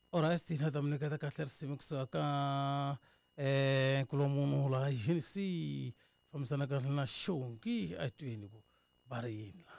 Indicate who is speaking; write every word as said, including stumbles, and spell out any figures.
Speaker 1: Ora esti hata mnekata ka tlersi muksa ka eh kulomuno la jinsi famsana ka na shonki atuinigo bari